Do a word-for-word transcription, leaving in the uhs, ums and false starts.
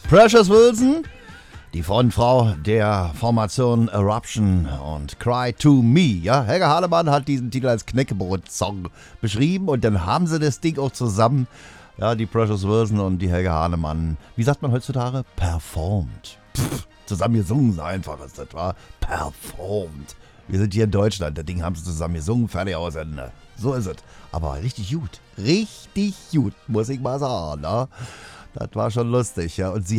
Precious Wilson, die Frontfrau der Formation Eruption und Cry to Me. Ja, Helga Hahnemann hat diesen Titel als Knäckebrot-Song beschrieben und dann haben sie das Ding auch zusammen, ja, die Precious Wilson und die Helga Hahnemann, wie sagt man heutzutage? Performt. Pff, zusammen gesungen, so einfach ist das, war performt. Wir sind hier in Deutschland, das Ding haben sie zusammen gesungen, fertig aus Ende. So ist es. Aber richtig gut, richtig gut, muss ich mal sagen, ne? Das war schon lustig, ja. Und sie